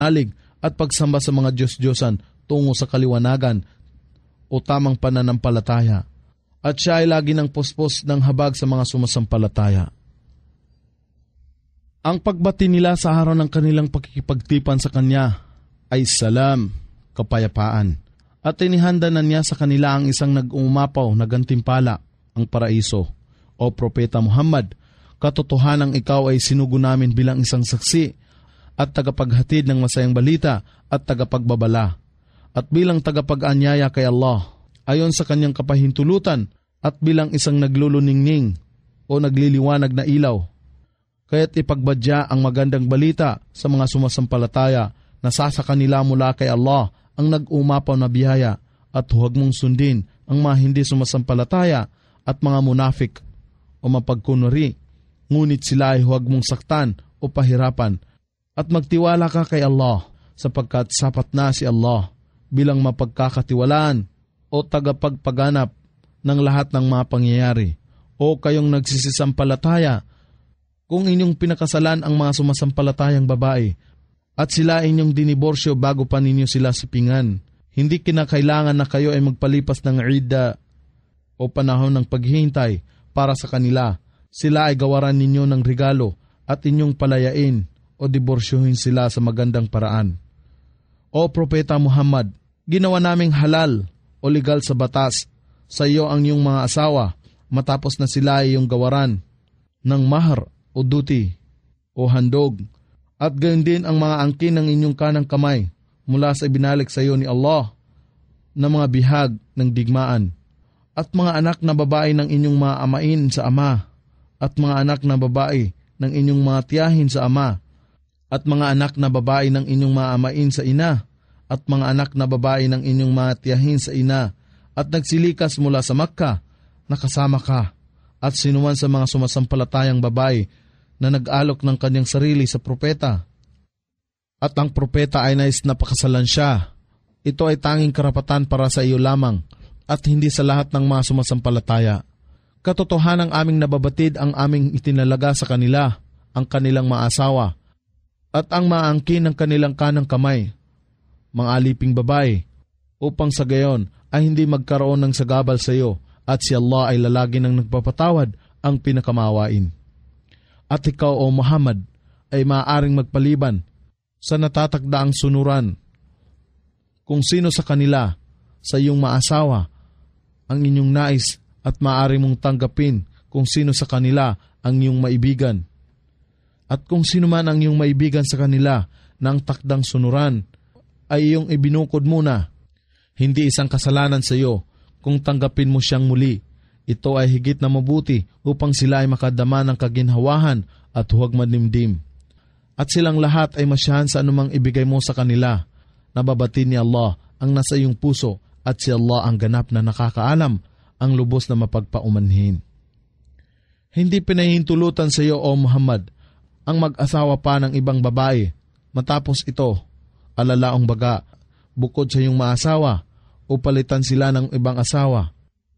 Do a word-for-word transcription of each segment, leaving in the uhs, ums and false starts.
alig at pagsamba sa mga Diyos-Diyosan tungo sa kaliwanagan o tamang pananampalataya. At siya ay lagi ng puspos ng habag sa mga sumasampalataya. Ang pagbati nila sa araw ng kanilang pakikipagtipan sa Kanya ay salam, kapayapaan. At inihanda na niya sa kanila ang isang nag-uumapaw na gantimpala, ang paraiso. O Propeta Muhammad, katotohanang ikaw ay sinugo namin bilang isang saksi at tagapaghatid ng masayang balita at tagapagbabala. At bilang tagapag-anyaya kay Allah, ayon sa kanyang kapahintulutan at bilang isang nagluluningning o nagliliwanag na ilaw. Kaya't ipagbadya ang magandang balita sa mga sumasampalataya na sasa kanila mula kay Allah ang nag-umapaw na biyaya at huwag mong sundin ang mga hindi sumasampalataya at mga munafik o mapagkunwari. Ngunit sila ay huwag mong saktan o pahirapan at magtiwala ka kay Allah sapagkat sapat na si Allah bilang mapagkakatiwalaan o tagapagpaganap ng lahat ng mga pangyayari. O kayong nagsisisampalataya, kung inyong pinakasalan ang mga sumasampalatayang babae at sila inyong diniborsyo bago pa ninyo sila sipingan, hindi kinakailangan na kayo ay magpalipas ng idda o panahon ng paghihintay para sa kanila. Sila ay gawaran ninyo ng regalo at inyong palayain o diborsyohin sila sa magandang paraan. O Propeta Muhammad, ginawa naming halal o legal sa batas sa iyo ang iyong mga asawa matapos na sila ay iyong gawaran ng mahar o duty o handog, at gayon din ang mga angkin ng inyong kanang kamay mula sa ibinalik sa iyo ni Allah na mga bihag ng digmaan, at mga anak na babae ng inyong mga amain sa ama, at mga anak na babae ng inyong mga tiyahin sa ama, at mga anak na babae ng inyong mga amain sa ina, at mga anak na babae ng inyong mga tiyahin sa ina, at nagsilikas mula sa Makkah, nakasama ka, at sinuman sa mga sumasampalatayang babae na nag-alok ng kanyang sarili sa propeta. At ang propeta ay nais na pakasalan siya. Ito ay tanging karapatan para sa iyo lamang, at hindi sa lahat ng mga sumasampalataya. Katotohanang aming nababatid ang aming itinalaga sa kanila, ang kanilang mga asawa, at ang maangkin ng kanilang kanang kamay, mga aliping babae, upang sa gayon ay hindi magkaroon ng sagabal sa iyo, at si Allah ay lalagi ng nagpapatawad ang pinakamawain. At ikaw, O Muhammad, ay maaaring magpaliban sa natatagdaang sunuran kung sino sa kanila sa iyong maasawa ang inyong nais, at maaari mong tanggapin kung sino sa kanila ang iyong maibigan. At kung sino man ang iyong maibigan sa kanila na ang takdang sunuran ay iyong ibinukod muna, hindi isang kasalanan sa iyo kung tanggapin mo siyang muli. Ito ay higit na mabuti upang sila ay makadama ng kaginhawahan at huwag manimdim. At silang lahat ay masyahan sa anumang ibigay mo sa kanila. Nababati ni Allah ang nasa iyong puso, at si Allah ang ganap na nakakaalam ang lubos na mapagpaumanhin. Hindi pinahintulutan sa iyo, O Muhammad, ang mag-asawa pa ng ibang babae. Matapos ito, alalaong baga, bukod sa iyong maasawa, o palitan sila ng ibang asawa.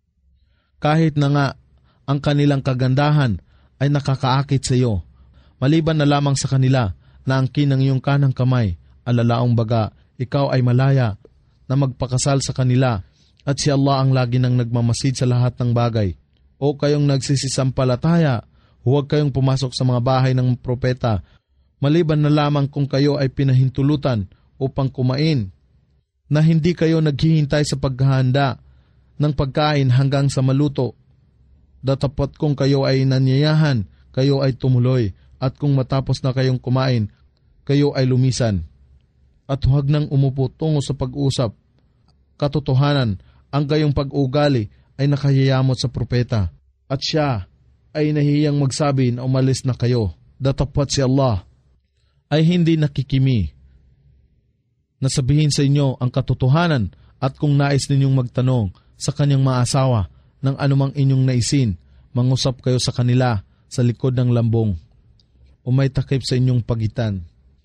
Kahit na nga ang kanilang kagandahan ay nakakaakit sa iyo, maliban na lamang sa kanila na angkin ng iyong kanang kamay, alalaong baga, ikaw ay malaya na magpakasal sa kanila, at si Allah ang lagi nang nagmamasid sa lahat ng bagay. O kayong nagsisisampalataya, huwag kayong pumasok sa mga bahay ng propeta, maliban na lamang kung kayo ay pinahintulutan upang kumain, na hindi kayo naghihintay sa paghahanda ng pagkain hanggang sa maluto. Datapot kung kayo ay nanyayahan, kayo ay tumuloy, at kung matapos na kayong kumain, kayo ay lumisan. At huwag nang umupo tungo sa pag-usap. Katotohanan, ang gayong pag-ugali ay nakahiyamot sa propeta, at siya ay nahiyang magsabi na umalis na kayo. Datapot si Allah ay hindi nakikimi na sabihin sa inyo ang katotohanan, at kung nais ninyong magtanong sa kanyang mga asawa ng anumang inyong naisin, mangusap kayo sa kanila sa likod ng lambong o may takip sa inyong pagitan.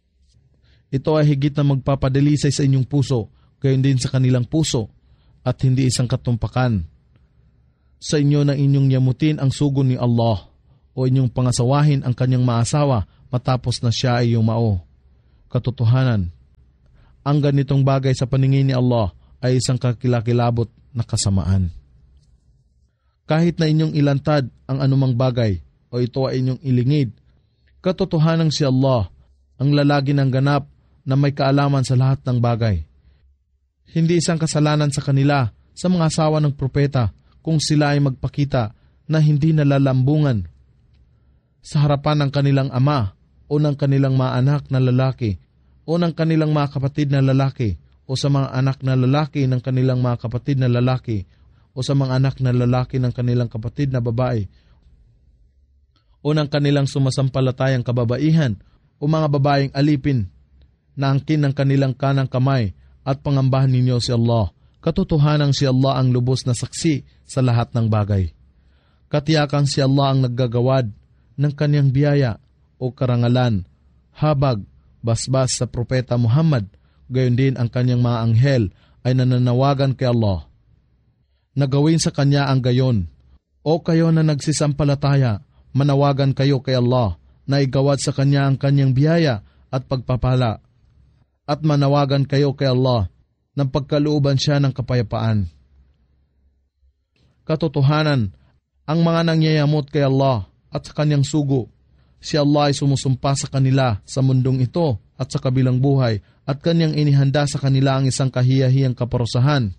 Ito ay higit na magpapadalisay sa inyong puso, gayon din sa kanilang puso, at hindi isang katumpakan sa inyo na inyong yamutin ang sugo ni Allah o inyong pangasawahin ang kanyang maasawa matapos na siya ay yumao. Katotohanan, ang ganitong bagay sa paningin ni Allah ay isang kakilakilabot na kasamaan. Kahit na inyong ilantad ang anumang bagay o ito ay inyong ilingid, katotohanan si Allah ang lalagi ng ganap na may kaalaman sa lahat ng bagay. Hindi isang kasalanan sa kanila sa mga asawa ng propeta kung sila ay magpakita na hindi nalalambungan sa harapan ng kanilang ama o ng kanilang mga anak na lalaki o ng kanilang mga kapatid na lalaki o sa mga anak na lalaki ng kanilang mga kapatid na lalaki o sa mga anak na lalaki ng kanilang kapatid na babae o ng kanilang sumasampalatayang kababaihan o mga babaeng alipin na angkin ng kanilang kanang kamay at pangambahan ninyo si Allah. Katotohanan si Allah ang lubos na saksi sa lahat ng bagay. Katiyakan si Allah ang naggagawad ng kanyang biyaya o karangalan, habag, basbas sa propeta Muhammad, gayon din ang kanyang mga anghel ay nananawagan kay Allah. Nagawin sa kanya ang gayon. O kayo na nagsisampalataya, manawagan kayo kay Allah na igawad sa kanya ang kanyang biyaya at pagpapala. At manawagan kayo kay Allah ng pagkalooban siya ng kapayapaan. Katotohanan, ang mga nangyayamot kay Allah at sa kanyang sugo, si Allah ay sumusumpa sa kanila sa mundong ito at sa kabilang buhay at kanyang inihanda sa kanila ang isang kahiyahiyang kaparusahan.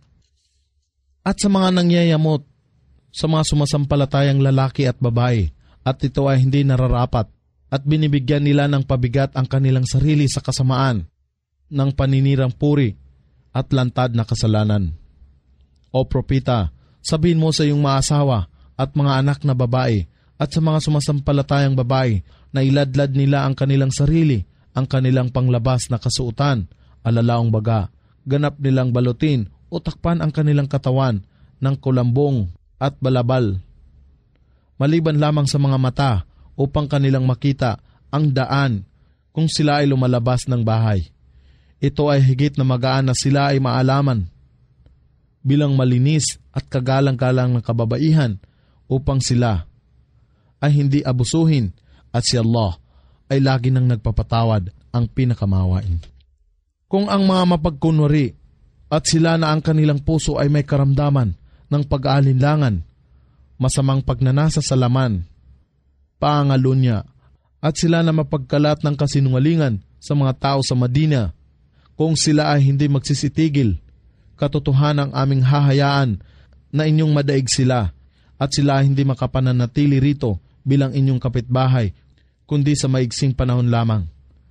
At sa mga nangyayamot, sa mga sumasampalatayang lalaki at babae, at ito ay hindi nararapat, at binibigyan nila ng pabigat ang kanilang sarili sa kasamaan, ng paninirang puri, at lantad na kasalanan. O propeta, sabihin mo sa iyong mga asawa at mga anak na babae, at sa mga sumasampalatayang babae, na iladlad nila ang kanilang sarili, ang kanilang panglabas na kasuotan, alalaong baga, ganap nilang balutin, o takpan ang kanilang katawan ng kulambong at balabal. Maliban lamang sa mga mata upang kanilang makita ang daan kung sila ay lumalabas ng bahay. Ito ay higit na magaan na sila ay maalaman bilang malinis at kagalang-galang ng kababaihan upang sila ay hindi abusuhin at si Allah ay lagi nang nagpapatawad ang pinakamawain. Kung ang mga mapagkunwari at sila na ang kanilang puso ay may karamdaman ng pag-aalinlangan, masamang pagnanasa sa laman, pangalunya, at sila na mapagkalat ng kasinungalingan sa mga tao sa Madina, kung sila ay hindi magsisitigil, katotohanan ang aming hahayaan na inyong madaig sila, at sila ay hindi makapananatili rito bilang inyong kapitbahay, kundi sa maigsing panahon lamang,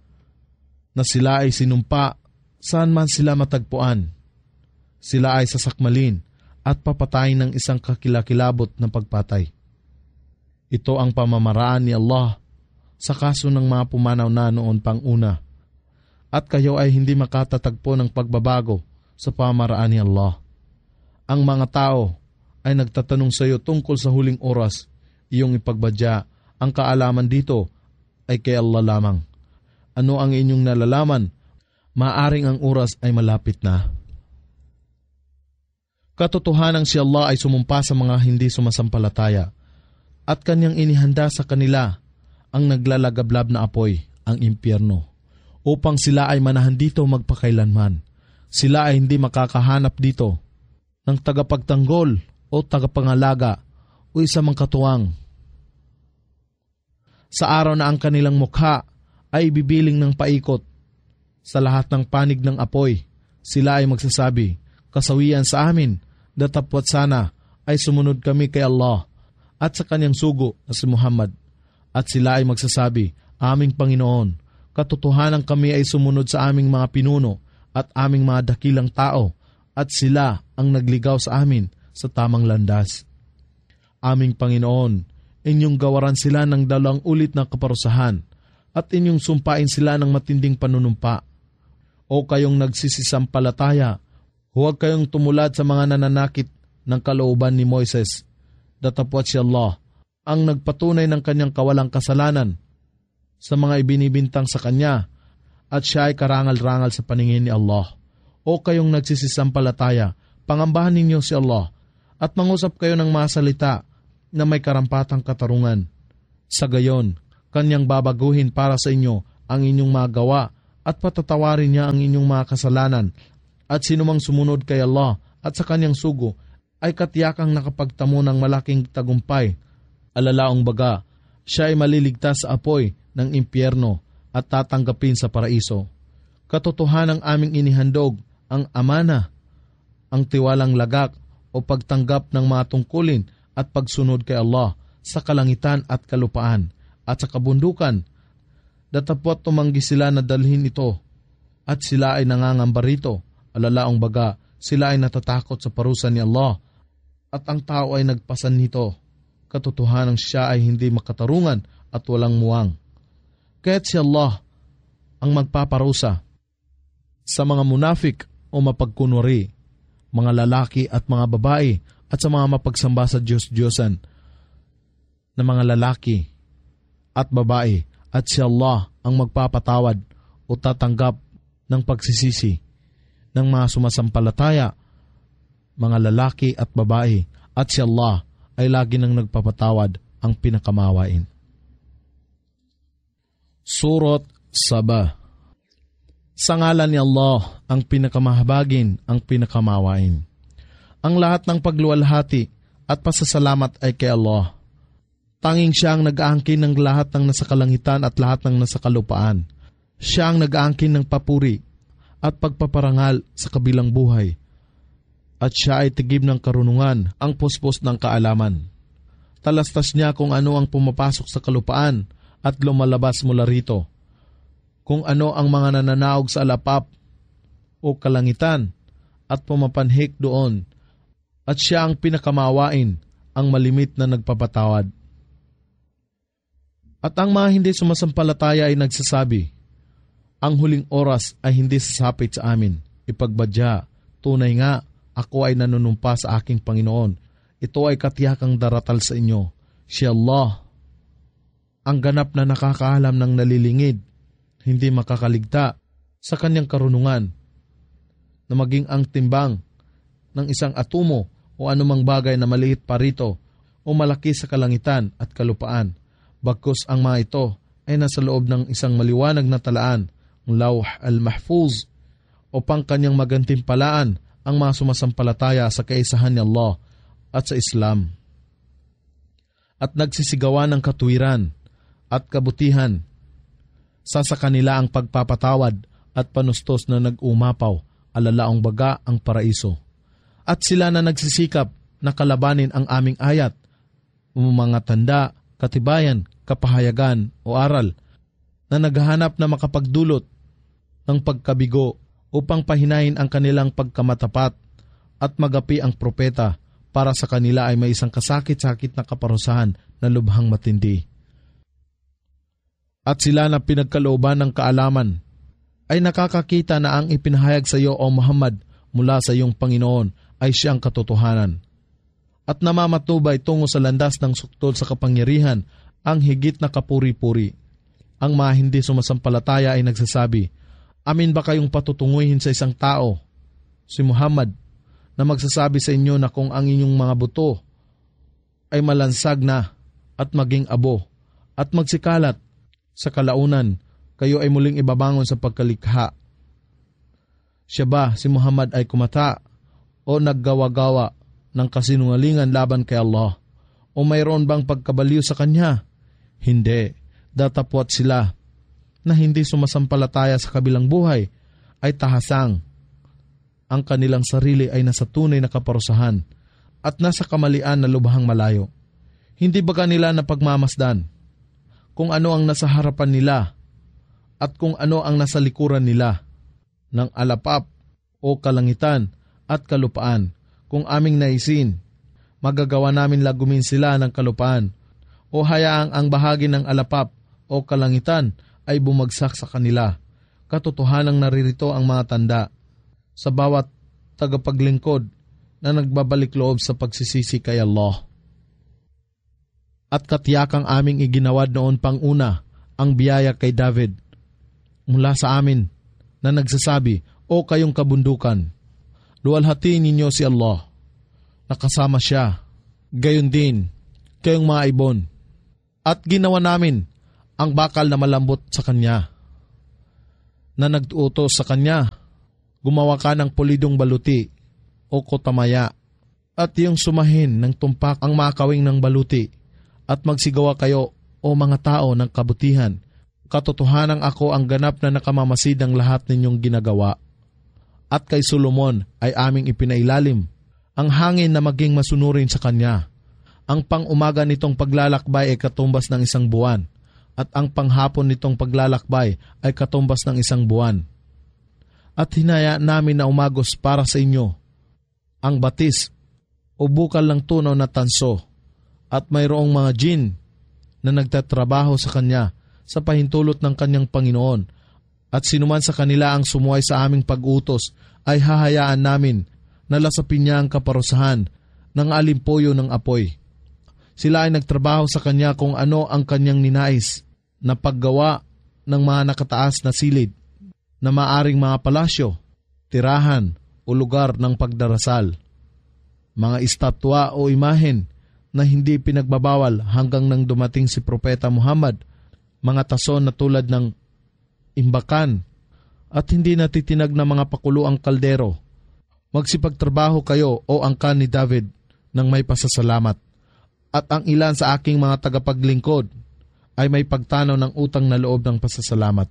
na sila ay sinumpa saan man sila matagpuan. Sila ay sasakmalin at papatayin ng isang kakilakilabot na pagpatay. Ito ang pamamaraan ni Allah sa kaso ng mga pumanaw na noon pang una. At kayo ay hindi makatatagpo ng pagbabago sa pamamaraan ni Allah. Ang mga tao ay nagtatanong sa iyo tungkol sa huling oras, iyong ipagbadya, ang kaalaman dito ay kay Allah lamang. Ano ang inyong nalalaman? Maaring ang oras ay malapit na. Katotohanan si Allah ay sumumpa sa mga hindi sumasampalataya at kanyang inihanda sa kanila ang naglalagablab na apoy, ang impyerno, upang sila ay manahan dito magpakailanman. Sila ay hindi makakahanap dito ng tagapagtanggol o tagapangalaga o isa mang katuwang. Sa araw na ang kanilang mukha ay bibiling ng paikot sa lahat ng panig ng apoy, sila ay magsasabi, kasawian sa amin, datapwat sana ay sumunod kami kay Allah at sa kanyang sugo na si Muhammad. At sila ay magsasabi, aming Panginoon, katotohanan kami ay sumunod sa aming mga pinuno at aming mga dakilang tao at sila ang nagligaw sa amin sa tamang landas. Aming Panginoon, inyong gawaran sila ng dalawang ulit na kaparusahan at inyong sumpain sila ng matinding panunumpa. O kayong nagsisisampalataya, huwag kayong tumulad sa mga nananakit ng kalooban ni Moises. Datapwat si Allah, ang nagpatunay ng kanyang kawalang kasalanan sa mga ibinibintang sa kanya, at siya ay karangal-rangal sa paningin ni Allah. O kayong nagsisisampalataya, pangambahan ninyo si Allah, at mangusap kayo ng mga salita na may karampatang katarungan. Sa gayon, kanyang babaguhin para sa inyo ang inyong mga gawa at patatawarin niya ang inyong mga kasalanan. At sinumang sumunod kay Allah at sa kanyang sugo ay katiyakang nakapagtamo ng malaking tagumpay. Alalaong baga, siya ay maliligtas sa apoy ng impyerno at tatanggapin sa paraiso. Katotohanang aming inihandog ang amana, ang tiwalang lagak o pagtanggap ng mga tungkulin at pagsunod kay Allah sa kalangitan at kalupaan at sa kabundukan. Datapwat tumanggi sila na dalhin ito at sila ay nangangamba rito. Alalaong baga, sila ay natatakot sa parusa ni Allah at ang tao ay nagpasan nito. Katotohanang siya ay hindi makatarungan at walang muwang. Kaya't si Allah ang magpaparusa sa mga munafik o mapagkunwari, mga lalaki at mga babae, at sa mga mapagsamba sa Diyos-Diyosan na mga lalaki at babae, at si Allah ang magpapatawad o tatanggap ng pagsisisi ng mga sumasampalataya, mga lalaki at babae, at si Allah ay lagi nang nagpapatawad, ang pinakamawain. Surat Saba. Sa ngalan ni Allah, ang pinakamahabagin, ang pinakamawain. Ang lahat ng pagluwalhati at pasasalamat ay kay Allah. Tanging siya ang nag-aangkin ng lahat ng nasa kalangitan at lahat ng nasa kalupaan. Siya ang nag-aangkin ng papuri at pagpaparangal sa kabilang buhay. At siya ay tigib ng karunungan, ang puspos ng kaalaman. Talastas niya kung ano ang pumapasok sa kalupaan at lumalabas mula rito. Kung ano ang mga nananaog sa alapap o kalangitan at pumapanhik doon. At siya ang pinakamawain, ang malimit na nagpapatawad. At ang mga hindi sumasampalataya ay nagsasabi, ang huling oras ay hindi sasapit sa amin. Ipagbadya, tunay nga, ako ay nanunumpa sa aking Panginoon. Ito ay katiyakang daratal sa inyo. Si Allah, ang ganap na nakakaalam ng nalilingid, hindi makakaligta sa kanyang karunungan, na maging ang timbang ng isang atomo o anumang bagay na maliit pa rito o malaki sa kalangitan at kalupaan. Bagkus ang mga ito ay nasa loob ng isang maliwanag na talaan, ang Lawh al-Mahfuz, upang kanyang magantimpalaan ang mga sumasampalataya sa kaisahan ni Allah at sa Islam. At nagsisigawan ng katuwiran at kabutihan. Sa sa kanila ang pagpapatawad at panustos na nag-umapaw, alalaong baga ang paraiso. At sila na nagsisikap na kalabanin ang aming ayat, mga tanda, katibayan, kapahayagan o aral, na naghahanap na makapagdulot ng pagkabigo upang pahinahin ang kanilang pagkamatapat at magapi ang propeta, para sa kanila ay may isang kasakit-sakit na kaparusahan na lubhang matindi. At sila na pinagkalooban ng kaalaman ay nakakakita na ang ipinahayag sa iyo, O Muhammad, mula sa iyong Panginoon ay siyang katotohanan. At namamatubay tungo sa landas ng suktol sa kapangyarihan, ang higit na kapuri-puri. Ang mga hindi sumasampalataya ay nagsasabi, amin ba kayong patutunguhin sa isang tao, si Muhammad, na magsasabi sa inyo na kung ang inyong mga buto ay malansag na at maging abo at magsikalat sa kalaunan, kayo ay muling ibabangon sa pagkalikha. Siya ba, si Muhammad, ay kumata o naggawa-gawa ng kasinungalingan laban kay Allah? O mayroon bang pagkabaliw sa kanya? Hindi. Datapwat sila na hindi sumasampalataya sa kabilang buhay ay tahasang. Ang kanilang sarili ay nasa tunay na kaparusahan at nasa kamalian na lubhang malayo. Hindi ba kanila napagmamasdan kung ano ang nasa harapan nila at kung ano ang nasa likuran nila ng alapap o kalangitan at kalupaan? Kung aming naisin, magagawa namin lagumin sila ng kalupaan o hayaang ang bahagi ng alapap o kalangitan ay bumagsak sa kanila. Katotohanang naririto ang mga tanda sa bawat tagapaglingkod na nagbabalik loob sa pagsisisi kay Allah. At katiyakang aming iginawad noon pang una ang biyaya kay David mula sa amin na nagsasabi, o kayong kabundukan, luwalhatiin ninyo si Allah, nakasama siya, gayon din kayong mga ibon, at ginawa namin ang bakal na malambot sa kanya. na nag-utos sa kanya, gumawa ka ng pulidong baluti o kotamaya at iyong sumahin ng tumpak ang makawing ng baluti at magsigawa kayo o mga tao ng kabutihan. Katotohanan ako ang ganap na nakamamasid ang lahat ninyong ginagawa. At kay Solomon ay aming ipinailalim ang hangin na maging masunurin sa kanya. Ang pang-umaga nitong paglalakbay ay katumbas ng isang buwan, at ang panghapon nitong paglalakbay ay katumbas ng isang buwan. At hinaya namin na umagos para sa inyo ang batis o bukal ng tunaw na tanso, at mayroong mga jin na nagtatrabaho sa kanya sa pahintulot ng kanyang Panginoon, at sinuman sa kanila ang sumuway sa aming pag-utos ay hahayaan namin na lasapin niya ang kaparusahan ng alimpuyo ng apoy. Sila ay nagtrabaho sa kanya kung ano ang kanyang ninais na paggawa ng mga nakataas na silid na maaring mga palasyo, tirahan o lugar ng pagdarasal, mga estatwa o imahen na hindi pinagbabawal hanggang nang dumating si Propeta Muhammad, mga tason na tulad ng imbakan at hindi natitinag na mga pakuluang kaldero. Magsipagtrabaho kayo o angkan ni David ng may pasasalamat, at ang ilan sa aking mga tagapaglingkod ay may pagtanaw ng utang na loob ng pasasalamat.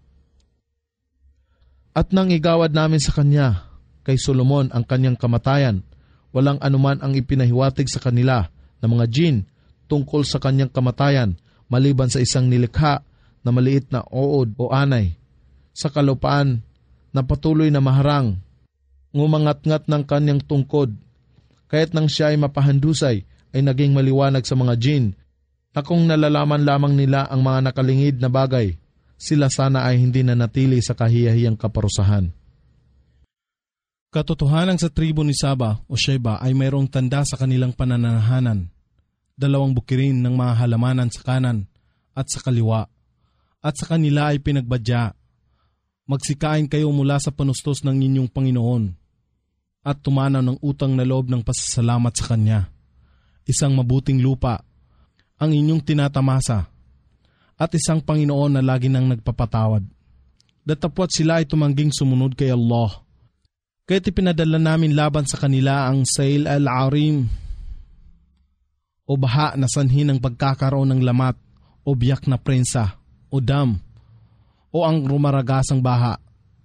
At nang igawad namin sa kanya, kay Solomon ang kanyang kamatayan, walang anuman ang ipinahiwatig sa kanila ng mga jin tungkol sa kanyang kamatayan maliban sa isang nilikha na maliit na ood o anay sa kalupaan na patuloy na maharang, ngumangat-ngat ng kanyang tungkod. Kaya't nang siya ay mapahandusay, ay naging maliwanag sa mga jin na kung nalalaman lamang nila ang mga nakalingid na bagay, sila sana ay hindi na natili sa kahiyahiyang kaparusahan. Katotohanan sa tribo ni Saba o Sheba ay mayroong tanda sa kanilang panananahanan, dalawang bukirin ng mga halamanan sa kanan at sa kaliwa, at sa kanila ay pinagbadya, magsikain kayo mula sa panustos ng inyong Panginoon, at tumanaw ng utang na loob ng pasasalamat sa Kanya. Isang mabuting lupa ang inyong tinatamasa, at isang Panginoon na lagi nang nagpapatawad. Datapwat sila ay tumangging sumunod kay Allah. Kaya't ipinadala namin laban sa kanila ang Sail al-Arim o baha na sanhi ng pagkakaroon ng lamat o biyak na prensa o dam o ang rumaragasang baha.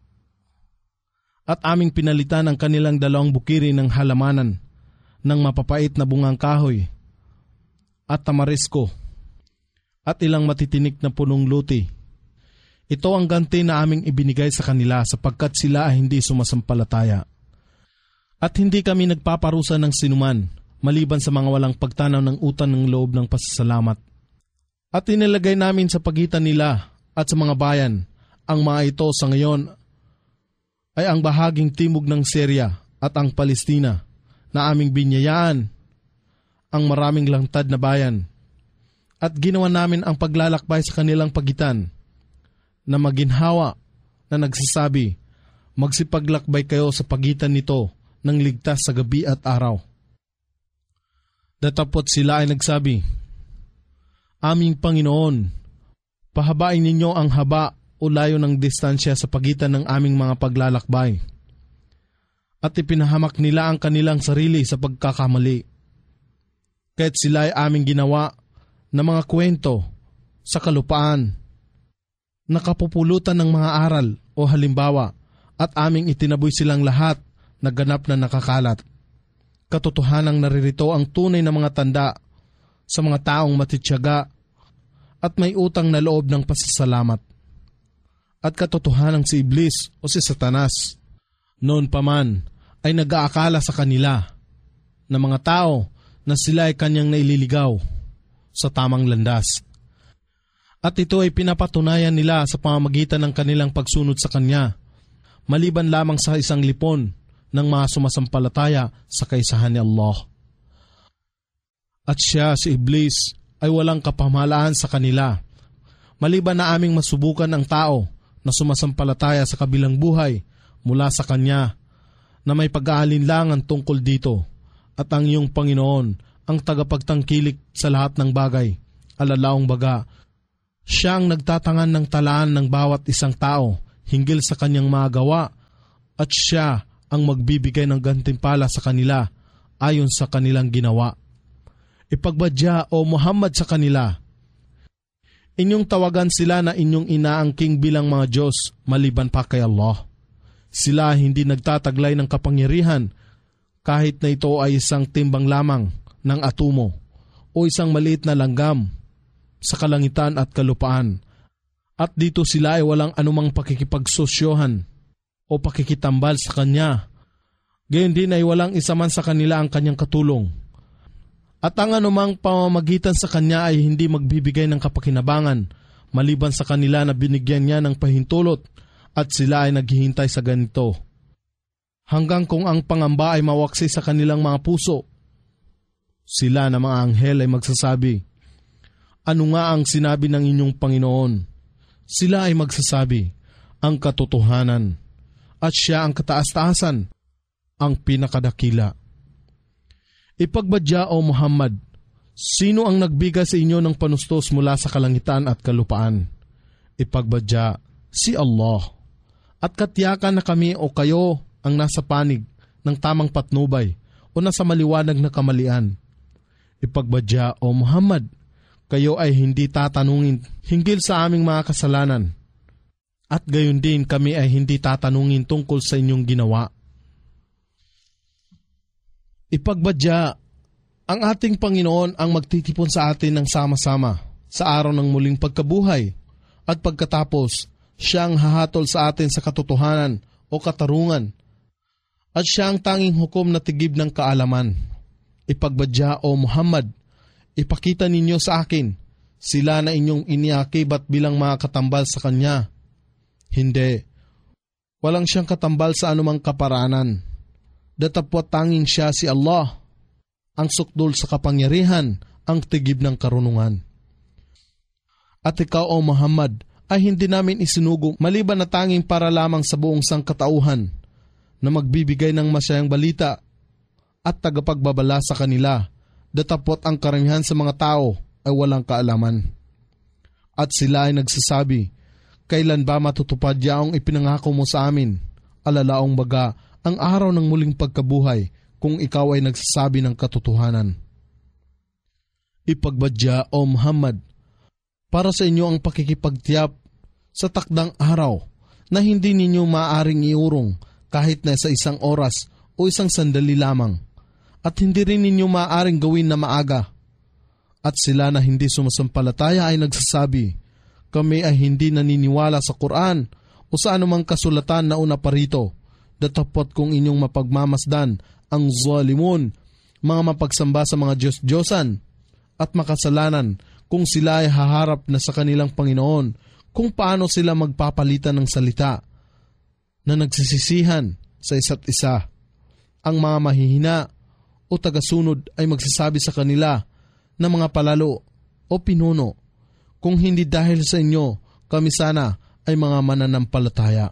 At aming pinalitan ang kanilang dalawang bukiri ng halamanan ng mapapait na bungang kahoy at tamarisko at ilang matitinik na punong luti. Ito ang ganti na aming ibinigay sa kanila sapagkat sila ay hindi sumasampalataya. At hindi kami nagpaparusa ng sinuman maliban sa mga walang pagtanaw ng utang ng loob ng pasasalamat. At inilagay namin sa pagitan nila at sa mga bayan ang mga ito sa ngayon ay ang bahaging timog ng Syria at ang Palestina na aming binyayaan ang maraming langtad na bayan. At ginawa namin ang paglalakbay sa kanilang pagitan na maginhawa na nagsasabi, magsipaglakbay kayo sa pagitan nito ng ligtas sa gabi at araw. Datapot sila ay nagsabi, aming Panginoon, pahabain ninyo ang haba o layo ng distansya sa pagitan ng aming mga paglalakbay. At ipinahamak nila ang kanilang sarili sa pagkakamali. Kaya't sila ay aming ginawa na mga kwento sa kalupaan, nakapupulutan ng mga aral o halimbawa, at aming itinaboy silang lahat na ganap na nakakalat. Katotohanang naririto ang tunay na mga tanda sa mga taong matityaga at may utang na loob ng pasasalamat. At katotohanang si Iblis o si Satanas noon pa man ay nag-aakala sa kanila na mga tao na sila ay kanyang naililigaw sa tamang landas. At ito ay pinapatunayan nila sa pamamagitan ng kanilang pagsunod sa Kanya, maliban lamang sa isang lipon ng mga sumasampalataya sa kaisahan ni Allah. At siya, si Iblis, ay walang kapamahalaan sa kanila, maliban na aming masubukan ang tao na sumasampalataya sa kabilang buhay mula sa Kanya na may pag-aalinlangan tungkol dito, at ang iyong Panginoon ang tagapagtangkilik sa lahat ng bagay, alalaong baga, siya ang nagtatangan ng talaan ng bawat isang tao hinggil sa kanyang magawa at siya ang magbibigay ng gantimpala sa kanila ayon sa kanilang ginawa. Ipagbadya o Muhammad sa kanila, inyong tawagan sila na inyong inaangking bilang mga Diyos maliban pa kay Allah. Sila hindi nagtataglay ng kapangyarihan kahit na ito ay isang timbang lamang ng atomo o isang maliit na langgam sa kalangitan at kalupaan. At dito sila ay walang anumang pakikipagsosyohan o pakikitambal sa Kanya. Gayon din ay walang isa man sa kanila ang Kanyang katulong. At ang anumang pamamagitan sa Kanya ay hindi magbibigay ng kapakinabangan maliban sa kanila na binigyan niya ng pahintulot at sila ay naghihintay sa ganito. Hanggang kung ang pangamba ay mawaksi sa kanilang mga puso, sila na mga anghel ay magsasabi, ano nga ang sinabi ng inyong Panginoon? Sila ay magsasabi, ang katotohanan, at siya ang kataas-taasan, ang pinakadakila. Ipagbadya o Muhammad, sino ang nagbigay sa inyo ng panustos mula sa kalangitan at kalupaan? Ipagbadya, si Allah. At katiyakan na kami o kayo ang nasa panig ng tamang patnubay o nasa maliwanag na kamalian. Ipagbadya o Muhammad, kayo ay hindi tatanungin hinggil sa aming mga kasalanan. At gayon din kami ay hindi tatanungin tungkol sa inyong ginawa. Ipagbadya, ang ating Panginoon ang magtitipon sa atin ng sama-sama sa araw ng muling pagkabuhay at pagkatapos siya ang hahatol sa atin sa katotohanan o katarungan at siya ang tanging hukom na tigib ng kaalaman. Ipagbadya o Muhammad, ipakita ninyo sa akin sila na inyong iniakibat bilang mga katambal sa Kanya. Hindi, walang siyang katambal sa anumang kaparanan. Datapwat tanging siya si Allah, ang sukdol sa kapangyarihan, ang tigib ng karunungan. At ikaw o Muhammad ay hindi namin isinugo maliban na tanging para lamang sa buong sangkatauhan na magbibigay ng masayang balita at tagapagbabala sa kanila, datapot ang karamihan sa mga tao ay walang kaalaman. At sila ay nagsasabi, kailan ba matutupad yaong ipinangako mo sa amin? Alalaong baga, ang araw ng muling pagkabuhay kung ikaw ay nagsasabi ng katotohanan. Ipagbadya o Muhammad, para sa inyo ang pakikipagtiyap sa takdang araw na hindi ninyo maaaring iurong kahit na sa isang oras o isang sandali lamang, at hindi rin ninyo maaaring gawin na maaga. At sila na hindi sumasampalataya ay nagsasabi, kami ay hindi naniniwala sa Quran o sa anumang kasulatan na una pa rito, datapot kung inyong mapagmamasdan ang zalimun, mga mapagsamba sa mga Diyos-Diyosan at makasalanan kung sila ay haharap na sa kanilang Panginoon, kung paano sila magpapalitan ng salita na nagsisisihan sa isa't isa. Ang mga mahihina o tagasunod ay magsasabi sa kanila na mga palalo o pinuno, kung hindi dahil sa inyo, kami sana ay mga mananampalataya.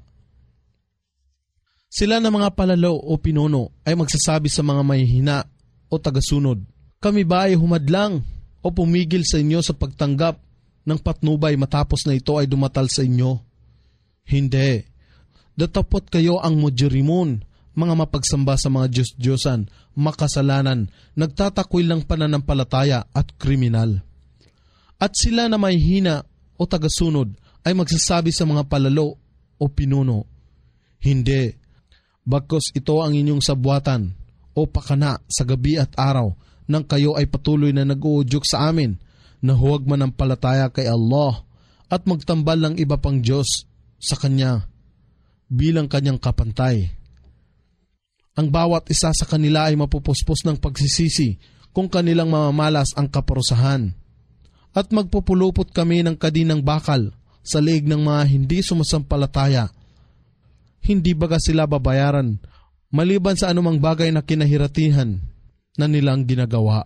Sila na mga palalo o pinuno ay magsasabi sa mga mahihina o tagasunod, kami ba ay humadlang o pumigil sa inyo sa pagtanggap ng patnubay matapos na ito ay dumatal sa inyo? Hindi. Datapot kayo ang mujrimun, mga mapagsamba sa mga Diyos-Diyosan, makasalanan, nagtatakwil ng pananampalataya at kriminal. At sila na may hina o tagasunod ay magsasabi sa mga palalo o pinuno, hindi, bagkos ito ang inyong sabwatan o pakana sa gabi at araw nang kayo ay patuloy na nag-uudyok sa amin na huwag manampalataya kay Allah at magtambal ng iba pang Diyos sa Kanya bilang Kanyang kapantay. Ang bawat isa sa kanila ay mapupuspos ng pagsisisi kung kanilang mamamalas ang kaparusahan. At magpupulupot kami ng kadinang bakal sa leeg ng mga hindi sumasampalataya. Hindi baga sila babayaran maliban sa anumang bagay na kinahiratihan na nilang ginagawa.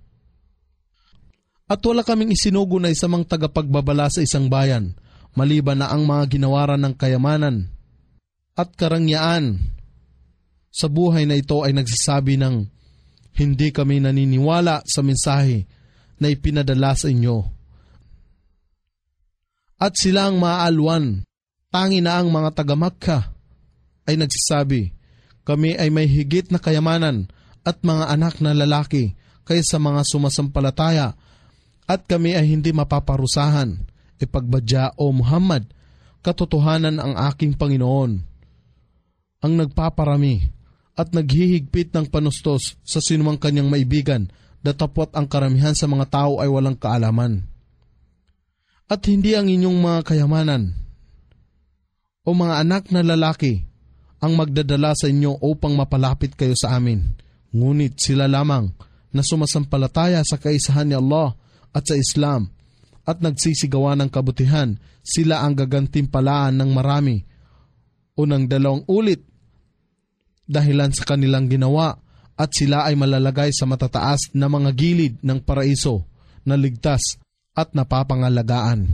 At wala kaming isinugo na isang tagapagbabala sa isang bayan maliban na ang mga ginawaran ng kayamanan at karangyaan sa buhay na ito ay nagsasabi ng hindi kami naniniwala sa mensahe na ipinadala sa inyo. At sila ang maaalwan Tangi na ang mga taga-Makkah ay nagsasabi, kami ay may higit na kayamanan at mga anak na lalaki kaysa mga sumasampalataya at kami ay hindi mapaparusahan. Ipagbadya, O Muhammad, katotohanan ang aking Panginoon, ang nagpaparami at naghihigpit ng panustos sa sinumang kanyang maibigan, datapwat ang karamihan sa mga tao ay walang kaalaman. At hindi ang inyong mga kayamanan o mga anak na lalaki ang magdadala sa inyo upang mapalapit kayo sa amin, ngunit sila lamang na sumasampalataya sa kaisahan ni Allah at sa Islam at nagsisigawa ng kabutihan, sila ang gagantimpalaan ng marami o ng dalawang ulit dahilan sa kanilang ginawa, at sila ay malalagay sa matataas na mga gilid ng paraiso na ligtas at napapangalagaan.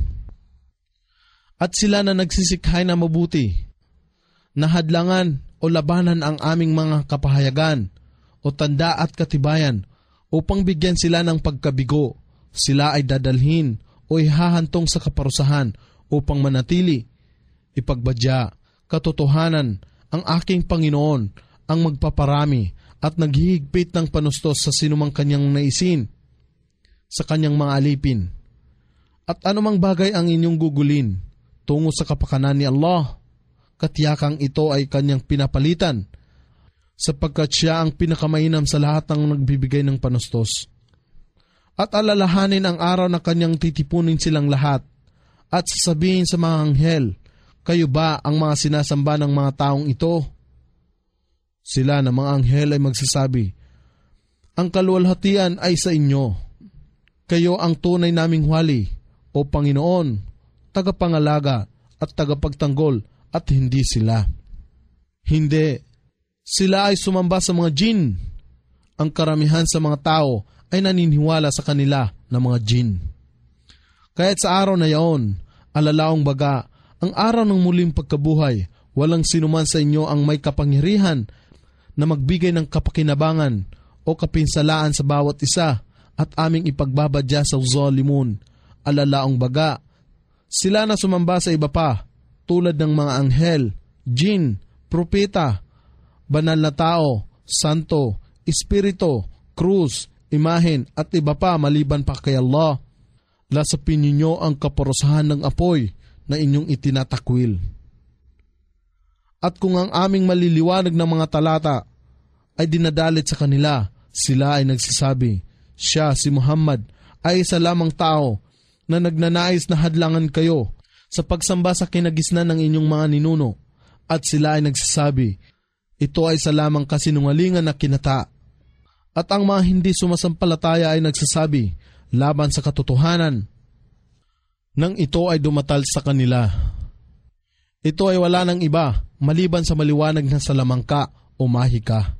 At sila na nagsisikhay na mabuti, nahadlangan o labanan ang aming mga kapahayagan o tanda at katibayan upang bigyan sila ng pagkabigo, sila ay dadalhin o ihahantong sa kaparusahan upang manatili. Ipagbadya, katotohanan, ang aking Panginoon ang magpaparami at naghihigpit ng panustos sa sinumang kanyang naisin sa kanyang mga alipin. At anumang bagay ang inyong gugulin tungo sa kapakanan ni Allah, katiyakang ito ay kanyang pinapalitan, sapagkat siya ang pinakamainam sa lahat ng nagbibigay ng panustos. At alalahanin ang araw na kanyang titipunin silang lahat, at sasabihin sa mga anghel, kayo ba ang mga sinasamba ng mga taong ito? Sila na mga anghel ay magsasabi, ang kaluwalhatian ay sa inyo. Kayo ang tunay naming wali, o Panginoon, tagapangalaga at tagapagtanggol, at hindi sila. Hindi. Sila ay sumamba sa mga jin. Ang karamihan sa mga tao ay naniniwala sa kanila na mga jin. Kaya't sa araw na yaon, alalaong baga, ang araw ng muling pagkabuhay, walang sinuman sa inyo ang may kapangyarihan na magbigay ng kapakinabangan o kapinsalaan sa bawat isa, at aming ipagbabadya sa zalimun. Alalaong baga, sila na sumamba sa iba pa, tulad ng mga anghel, jin, propeta, banal na tao, santo, espiritu, krus, imahen at iba pa maliban pa kay Allah. Lasapin ninyo ang kaparusahan ng apoy na inyong itinatakwil. At kung ang aming maliliwanag ng mga talata ay dinadalit sa kanila, sila ay nagsasabi, siya, si Muhammad, ay isa lamang tao na nagnanais na hadlangan kayo sa pagsamba sa kinagisnan ng inyong mga ninuno. At sila ay nagsasabi, ito ay isa lamang kasinungalingan na kinata. At ang mga hindi sumasampalataya ay nagsasabi, laban sa katotohanan, nang ito ay dumatal sa kanila. Ito ay wala ng iba, maliban sa maliwanag na salamangka o mahika.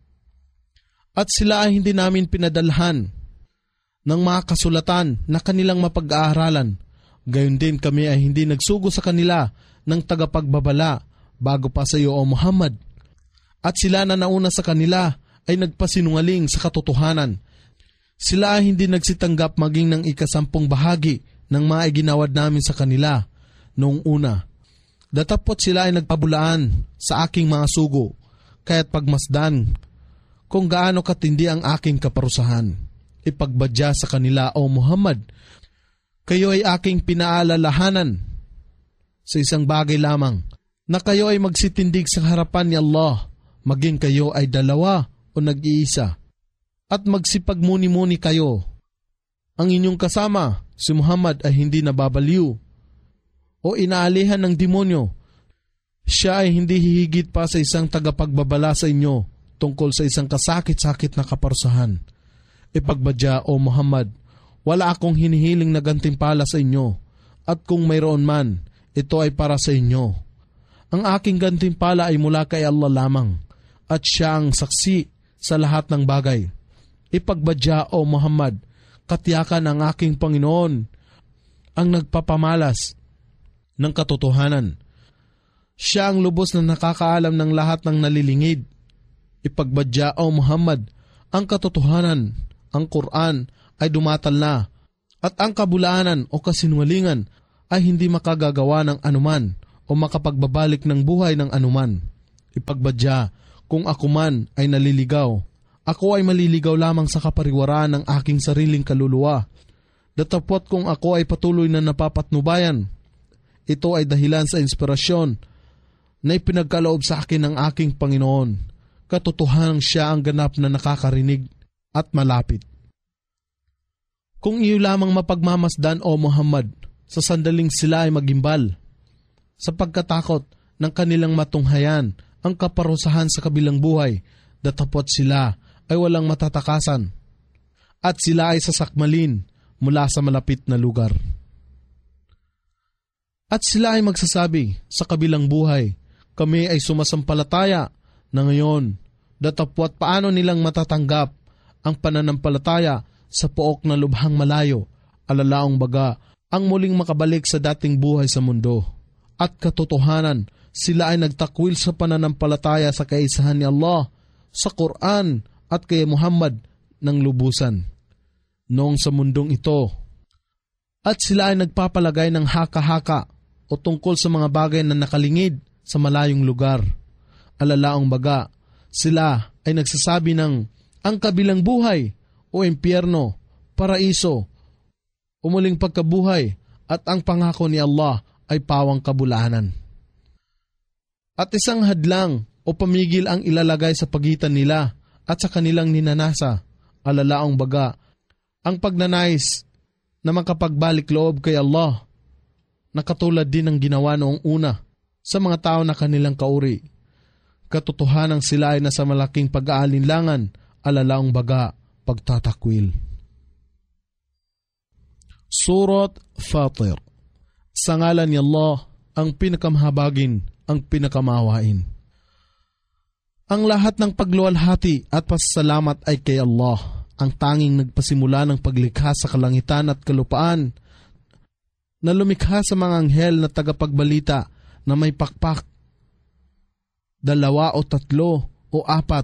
At sila ay hindi namin pinadalhan ng mga kasulatan na kanilang mapag-aaralan. Gayon din kami ay hindi nagsugo sa kanila ng tagapagbabala bago pa sa iyo, O Muhammad. At sila na nauna sa kanila ay nagpasinungaling sa katotohanan. Sila ay hindi nagsitanggap maging ng ikasampung bahagi ng mga iginawad namin sa kanila noong una. Datapot sila ay nagpabulaan sa aking mga sugo, kaya't pagmasdan kung gaano katindi ang aking kaparusahan. Ipagbadya sa kanila, O Muhammad, kayo ay aking pinaalalahanan sa isang bagay lamang, na kayo ay magsitindig sa harapan ni Allah, maging kayo ay dalawa o nag-iisa, at magsipagmuni-muni kayo. Ang inyong kasama, si Muhammad, ay hindi nababaliw o inaalihan ng demonyo. Siya ay hindi hihigit pa sa isang tagapagbabala sa inyo tungkol sa isang kasakit-sakit na kaparusahan. Ipagbadya, O Muhammad, wala akong hinihiling na gantimpala sa inyo, at kung mayroon man, ito ay para sa inyo. Ang aking gantimpala ay mula kay Allah lamang, at siya ang saksi sa lahat ng bagay. Ipagbadya, O Muhammad, katiyakan ang aking Panginoon ang nagpapamalas ng katotohanan. Siya ang lubos na nakakaalam ng lahat ng nalilingid. Ipagbadya, O Muhammad, ang katotohanan, ang Quran ay dumatal na, at ang kabulaanan o kasinungalingan ay hindi makagagawa ng anuman o makapagbabalik ng buhay ng anuman. Ipagbadya, kung ako man ay naliligaw, ako ay maliligaw lamang sa kapariwaraan ng aking sariling kaluluwa. Datapwat kung ako ay patuloy na napapatnubayan, ito ay dahilan sa inspirasyon na ipinagkaloob sa akin ng aking Panginoon. Katotohanan siya ang ganap na nakakarinig at malapit. Kung iyo lamang mapagmamasdan, O Muhammad, sa sandaling sila ay magimbal, sa pagkatakot ng kanilang matunghayan ang kaparusahan sa kabilang buhay, datapwat sila ay walang matatakasan, at sila ay sasakmalin mula sa malapit na lugar. At sila ay magsasabi sa kabilang buhay, kami ay sumasampalataya na ngayon, datapwat paano nilang matatanggap ang pananampalataya sa pook na lubhang malayo, alalaong baga ang muling makabalik sa dating buhay sa mundo. At katotohanan, sila ay nagtakwil sa pananampalataya sa kaisahan ni Allah, sa Quran at kay Muhammad ng lubusan noong sa mundong ito. At sila ay nagpapalagay ng haka-haka o tungkol sa mga bagay na nakalingid sa malayong lugar. Alalaong baga, sila ay nagsasabi ng ang kabilang buhay o impyerno, paraiso, umuling pagkabuhay at ang pangako ni Allah ay pawang kabulaanan. At isang hadlang o pamigil ang ilalagay sa pagitan nila at sa kanilang ninanasa, alalaong baga, ang pagnanais na makapagbalik loob kay Allah, na katulad din ng ginawa noong una sa mga tao na kanilang kauri. Katotohanang sila ay nasa malaking pag-aalinlangan, alalaong baga, pagtatakwil. Surat Fatir. Sa ngalan ni Allah, ang pinakamahabagin, ang pinakamahawain. Ang lahat ng pagluwalhati at pasasalamat ay kay Allah, ang tanging nagpasimula ng paglikha sa kalangitan at kalupaan, na lumikha sa mga anghel na tagapagbalita na may pakpak, dalawa o tatlo o apat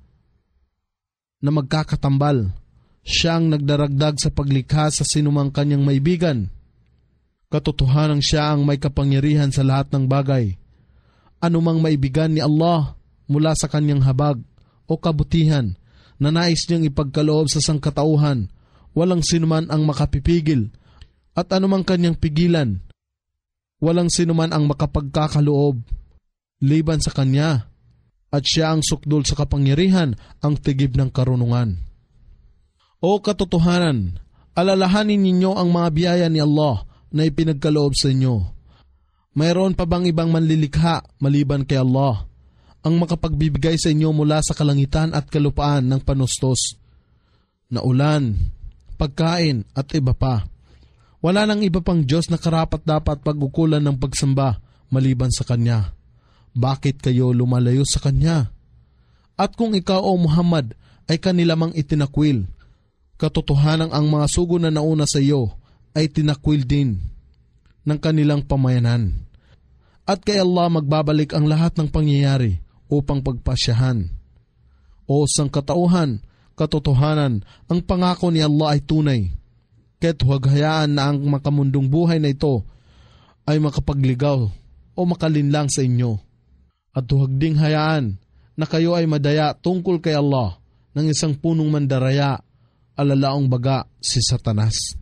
na magkakatambal. Siyang nagdaragdag sa paglikha sa sinumang kanyang maibigan. Katotohanang siya ang may kapangyarihan sa lahat ng bagay. Anumang maibigan ni Allah mula sa kanyang habag o kabutihan na nais niyang ipagkaloob sa sangkatauhan, walang sinuman ang makapipigil, at anumang kanyang pigilan, walang sinuman ang makapagkakaloob liban sa kanya, at siya ang sukdul sa kapangyarihan, ang tigib ng karunungan. O katotohanan, alalahanin ninyo ang mga biyaya ni Allah na ipinagkaloob sa inyo. Mayroon pa bang ibang manlilikha maliban kay Allah, ang makapagbibigay sa inyo mula sa kalangitan at kalupaan ng panustos, na ulan, pagkain at iba pa? Wala nang iba pang Diyos na karapat dapat pag-ukulan ng pagsamba maliban sa Kanya. Bakit kayo lumalayo sa Kanya? At kung ikaw, O Muhammad, ay kanila mang itinakwil, katotohanang ang mga sugo na nauna sa iyo ay tinakwil din ng kanilang pamayanan. At kay Allah magbabalik ang lahat ng pangyayari upang pagpasyahan. O sangkatauhan, katotohanan, ang pangako ni Allah ay tunay. Kaya't huwag hayaan na ang makamundong buhay na ito ay makapagligaw o makalinlang sa inyo. At huwag ding hayaan na kayo ay madaya tungkol kay Allah ng isang punong mandaraya, alalaong baga si Satanas.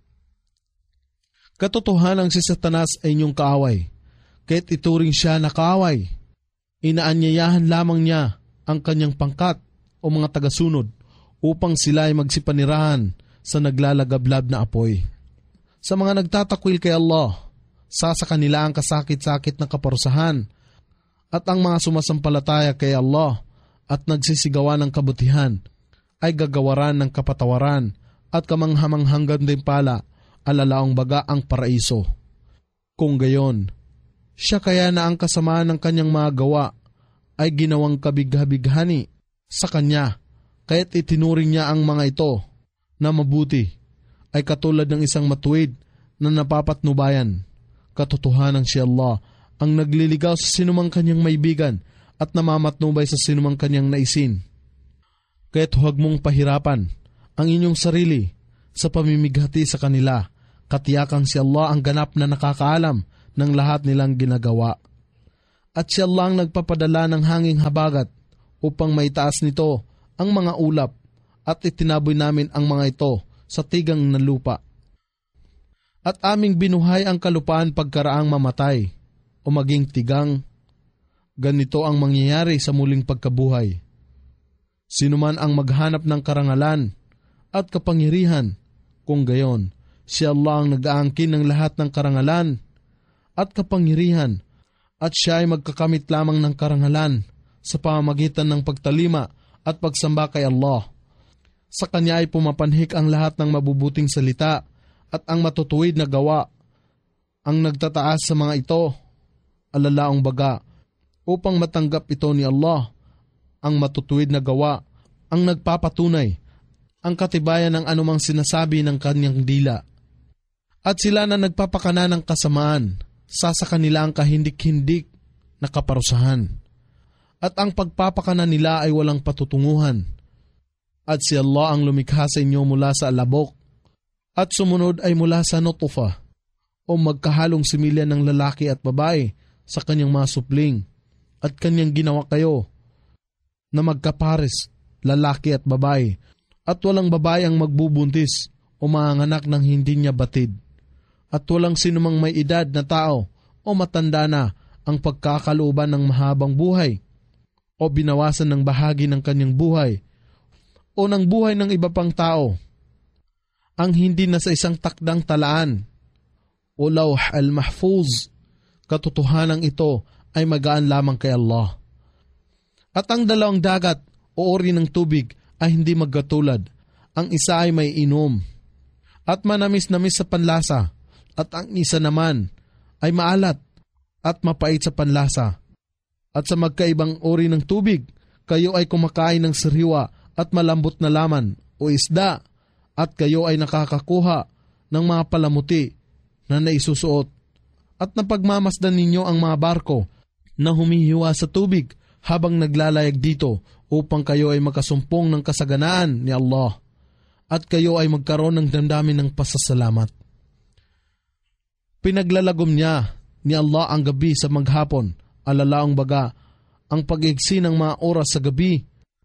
Katotohanan, si Satanas ay inyong kaaway, kaya't ituring siya na kaaway. Inaanyayahan lamang niya ang kanyang pangkat o mga tagasunod upang sila ay magsipanirahan sa naglalagablab na apoy. Sa mga nagtatakwil kay Allah, sasa kanila ang kasakit-sakit na kaparusahan, at ang mga sumasampalataya kay Allah at nagsisigawan ng kabutihan ay gagawaran ng kapatawaran at kamanghamanghanggan din pala, alalaong baga ang paraiso. Kung gayon, siya kaya na ang kasamaan ng kanyang mga gawa ay ginawang kabigha-bighani sa kanya, kaya't itinuring niya ang mga ito na mabuti ay katulad ng isang matuwid na napapatnubayan. Katotohanan si Allah ang nagliligaw sa sinumang kanyang maibigan at namamatnubay sa sinumang kanyang naisin. Kaya't huwag mong pahirapan ang inyong sarili sa pamimighati sa kanila. Katiyakang si Allah ang ganap na nakakaalam ng lahat nilang ginagawa. At siya lang nagpapadala ng hanging habagat upang maitaas nito ang mga ulap at itinaboy namin ang mga ito sa tigang na lupa. At aming binuhay ang kalupaan pagkaraang mamatay o maging tigang. Ganito ang mangyayari sa muling pagkabuhay. Sino man ang maghanap ng karangalan at kapangyarihan, kung gayon, si Allah ang nag-aangkin ng lahat ng karangalan at kapangyarihan, at siya ay magkakamit lamang ng karangalan sa pamamagitan ng pagtalima at pagsamba kay Allah. Sa Kanya ay pumapanhik ang lahat ng mabubuting salita at ang matutuwid na gawa. Ang nagtataas sa mga ito, alalaong baga, upang matanggap ito ni Allah, ang matutuwid na gawa, ang nagpapatunay, ang katibayan ng anumang sinasabi ng Kanyang dila. At sila na nagpapakana ng kasamaan, sasa kanila ang kahindik-hindik na kaparusahan. At ang pagpapakana nila ay walang patutunguhan. At si Allah ang lumikha sa inyo mula sa alabok, at sumunod ay mula sa nutfa, o magkahalong similya ng lalaki at babae sa kanyang mga supling, at kanyang ginawa kayo na magkapares, lalaki at babae, at walang babae ang magbubuntis o manganak ng hindi niya batid, at walang sinumang may edad na tao o matanda na ang pagkakalooban ng mahabang buhay o binawasan ng bahagi ng kanyang buhay o ng buhay ng iba pang tao ang hindi na sa isang takdang talaan o lawh al-mahfuz. Katotohanan ito ay magaan lamang kay Allah. At ang dalawang dagat o ori ng tubig ay hindi magkatulad. Ang isa ay may inom at manamis-namis sa panlasa, at ang isa naman ay maalat at mapait sa panlasa. At sa magkaibang ori ng tubig, kayo ay kumakain ng sariwa at malambot na laman o isda, at kayo ay nakakakuha ng mga palamuti na naisusuot. At napagmamasdan ninyo ang mga barko na humihiwa sa tubig habang naglalayag dito upang kayo ay makasumpong ng kasaganaan ni Allah at kayo ay magkaroon ng damdamin ng pasasalamat. Pinaglalagom niya ni Allah ang gabi sa maghapon, alalaong baga, ang pag-igsi ng mga oras sa gabi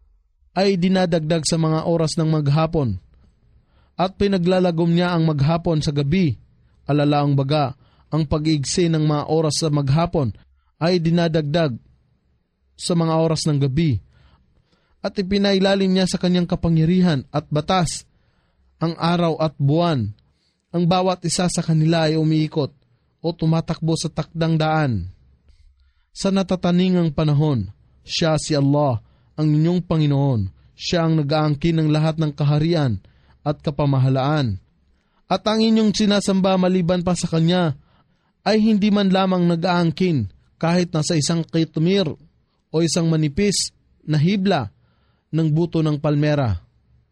ay dinadagdag sa mga oras ng maghapon. At pinaglalagom niya ang maghapon sa gabi, alalaong baga, ang pag-igsi ng mga oras sa maghapon ay dinadagdag sa mga oras ng gabi. At ipinailalim niya sa kanyang kapangyarihan at batas ang araw at buwan. Ang bawat isa sa kanila ay umiikot o tumatakbo sa takdang daan. Sa natataningang panahon, siya si Allah, ang inyong Panginoon. Siya ang nag-aangkin ng lahat ng kaharian at kapamahalaan. At ang inyong sinasamba maliban pa sa Kanya ay hindi man lamang nag-aangkin kahit nasa isang kitmir o isang manipis na hibla ng buto ng palmera.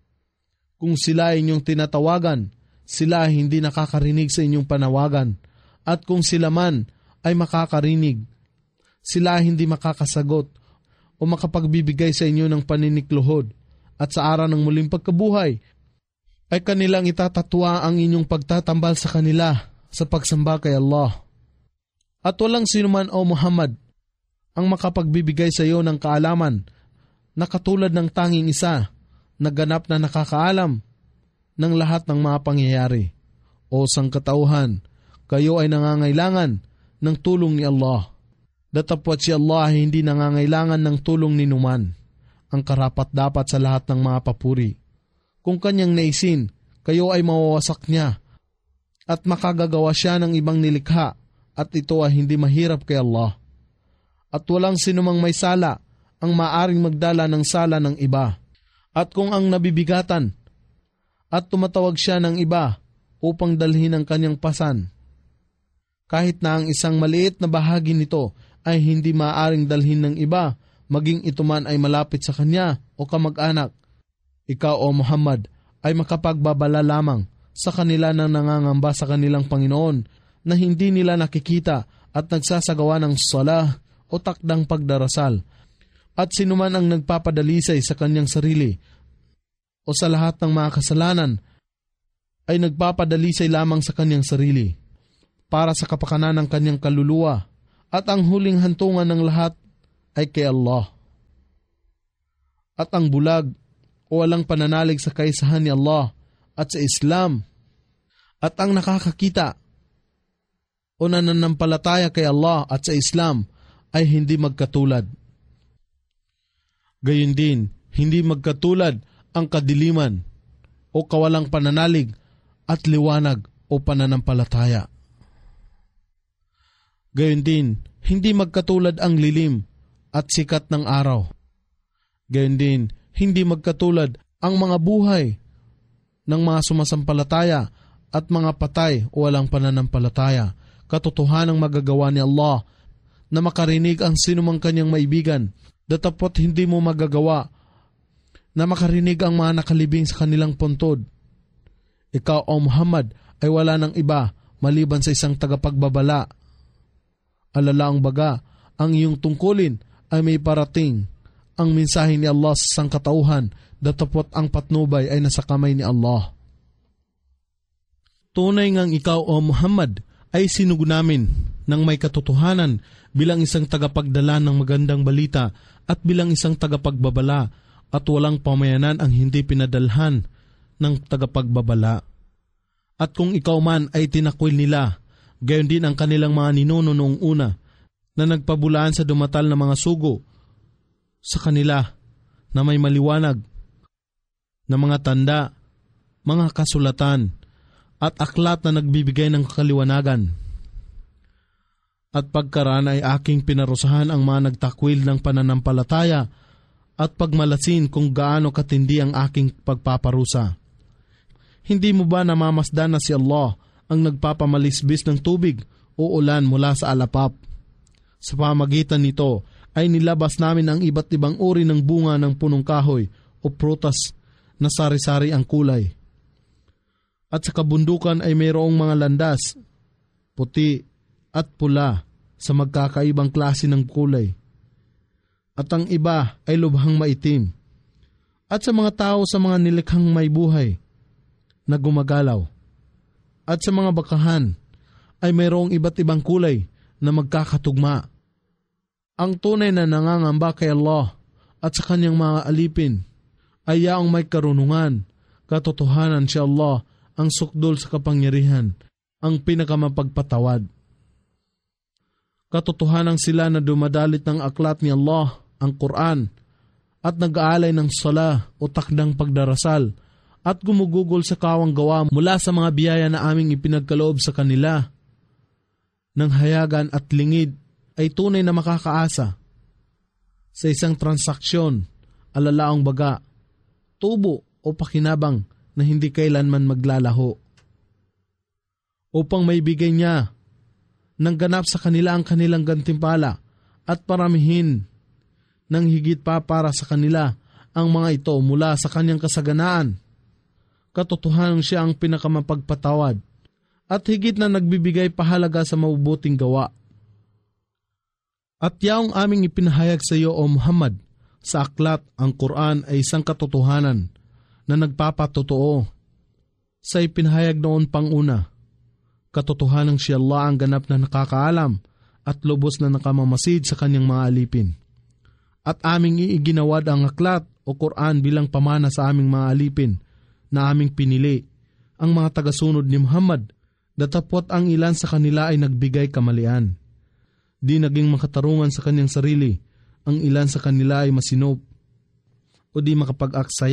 Kung sila ay inyong tinatawagan, sila ay hindi nakakarinig sa inyong panawagan. At kung sila man ay makakarinig, sila ay hindi makakasagot o makapagbibigay sa inyo ng paninikluhod. At sa araw ng muling pagkabuhay, ay kanilang itatatwa ang inyong pagtatambal sa kanila sa pagsamba kay Allah. At walang sinuman o Muhammad ang makapagbibigay sa iyo ng kaalaman na katulad ng tanging isa na ganap na nakakaalam ng lahat ng mga pangyayari. O sangkatauhan, kayo ay nangangailangan ng tulong ni Allah. Datapwat si Allah ay hindi nangangailangan ng tulong ni numan, ang karapat-dapat sa lahat ng mga papuri. Kung kanyang naisin, kayo ay mawawasak niya at makagagawa siya ng ibang nilikha, at ito ay hindi mahirap kay Allah. At walang sinumang may sala ang maaring magdala ng sala ng iba. At kung ang nabibigatan at tumatawag siya ng iba upang dalhin ang kanyang pasan, kahit na ang isang maliit na bahagi nito ay hindi maaring dalhin ng iba, maging ito man ay malapit sa kanya o kamag-anak, ikaw o Muhammad ay makapagbabala lamang sa kanila na nangangamba sa kanilang Panginoon na hindi nila nakikita at nagsasagawa ng salah o takdang pagdarasal. At sinuman ang nagpapadalisay sa kanyang sarili o sa lahat ng mga kasalanan ay nagpapadalisay lamang sa kanyang sarili. para sa kapakanan ng kanyang kaluluwa, at ang huling hantungan ng lahat ay kay Allah. At ang bulag o walang pananalig sa kaisahan ni Allah at sa Islam, at ang nakakakita o nananampalataya kay Allah at sa Islam ay hindi magkatulad. Gayon din, hindi magkatulad ang kadiliman o kawalang pananalig at liwanag o pananampalataya. Gayon din, hindi magkatulad ang lilim at sikat ng araw. Gayon din, hindi magkatulad ang mga buhay ng mga sumasampalataya at mga patay o walang pananampalataya. Katotohanang magagawa ni Allah na makarinig ang sinumang kanyang maibigan, datapot hindi mo magagawa na makarinig ang mga nakalibing sa kanilang puntod. Ikaw, O Muhammad, ay wala ng iba maliban sa isang tagapagbabala. Alala ang baga, ang iyong tungkulin ay may parating. Ang mensahe ni Allah sa sangkatauhan, datapot ang patnubay ay nasa kamay ni Allah. Tunay ngang ikaw, O Muhammad, ay sinugo namin ng may katotohanan bilang isang tagapagdala ng magandang balita at bilang isang tagapagbabala, at walang pamayanan ang hindi pinadalhan ng tagapagbabala. At kung ikaw man ay tinakwil nila, gayon din ang kanilang mga ninuno noong una na nagpabulaan sa dumatal na mga sugo sa kanila na may maliwanag na mga tanda, mga kasulatan, at aklat na nagbibigay ng kaliwanagan. At pagkaraan ay aking pinarusahan ang mga nagtakwil ng pananampalataya at pagmalasin kung gaano katindi ang aking pagpaparusa. Hindi mo ba namamasdan na si Allah ang nagpapamalisbis ng tubig o ulan mula sa alapap? Sa pamagitan nito ay nilabas namin ang iba't ibang uri ng bunga ng punong kahoy o prutas na sari-sari ang kulay. At sa kabundukan ay mayroong mga landas, puti at pula sa magkakaibang klase ng kulay. At ang iba ay lubhang maitim. At sa mga tao sa mga nilikhang may buhay na gumagalaw. At sa mga bakahan ay mayroong iba't ibang kulay na magkakatugma. Ang tunay na nangangamba kay Allah at sa kanyang mga alipin ay yaong may karunungan, katotohanan si Allah, ang sukdol sa kapangyarihan, ang pinakamapagpatawad. Katotohanan sila na dumadalit ng aklat ni Allah, ang Quran, at nag-aalay ng sala o takdang pagdarasal, at gumugugol sa kawang gawa mula sa mga biyaya na aming ipinagkaloob sa kanila. Nang hayagan at lingid ay tunay na makakaasa. Sa isang transaksyon, alalaong baga, tubo o pakinabang na hindi kailanman maglalaho. Upang maibigay niya ng ganap sa kanila ang kanilang gantimpala at paramihin ng higit pa para sa kanila ang mga ito mula sa kanyang kasaganaan. Katotohanan siya ang pinakamapagpatawad at higit na nagbibigay pahalaga sa mabubuting gawa. At yaong aming ipinahayag sa iyo, O Muhammad, sa aklat, ang Quran ay isang katotohanan na nagpapatotoo sa ipinahayag noon pang una. Katotohanan si Allah ang ganap na nakakaalam at lubos na nakamamasid sa kanyang mga alipin. At aming iiginawad ang aklat o Quran bilang pamana sa aming mga alipin na aming pinili, ang mga tagasunod ni Muhammad, datapot ang ilan sa kanila ay nagbigay kamalian. Di naging makatarungan sa kanyang sarili, ang ilan sa kanila ay masinop o di makapag-aksaya